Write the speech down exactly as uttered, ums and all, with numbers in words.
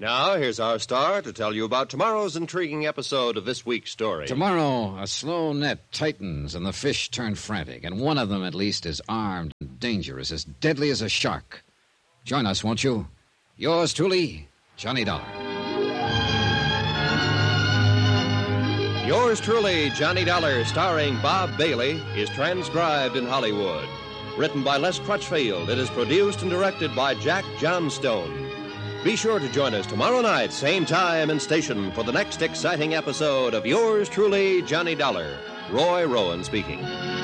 Now, here's our star to tell you about tomorrow's intriguing episode of this week's story. Tomorrow, a slow net tightens and the fish turn frantic, and one of them, at least, is armed and dangerous, as deadly as a shark. Join us, won't you? Yours truly, Johnny Dollar. Yours truly, Johnny Dollar, starring Bob Bailey, is transcribed in Hollywood. Written by Les Crutchfield, it is produced and directed by Jack Johnstone. Be sure to join us tomorrow night, same time and station, for the next exciting episode of Yours truly, Johnny Dollar. Roy Rowan speaking.